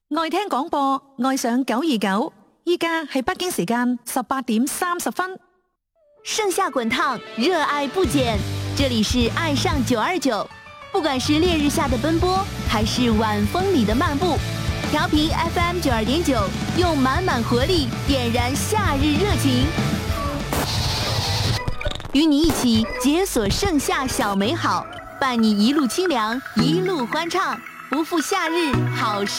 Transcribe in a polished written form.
愛聽廣播，愛上929，依家係北京時間18點30分。 盛夏滾燙，熱愛不減。這裡是愛上929，不管是烈日下的奔波，還是晚風裡的漫步，調頻 FM 92.9，用滿滿活力點燃夏日熱情，與你一起解鎖盛夏小美好，伴你一路清涼，一路歡暢，不負夏日好時